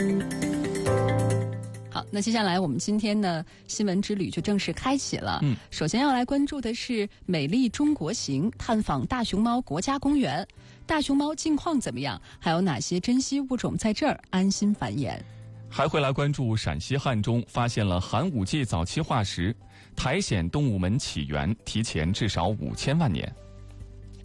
好，那接下来我们今天呢新闻之旅就正式开启了。首先要来关注的是美丽中国行，探访大熊猫国家公园。大熊猫近况怎么样？还有哪些珍稀物种在这儿安心繁衍？ 还会来关注陕西汉中发现了寒武纪早期化石，苔藓动物门起源提前至少5000万年。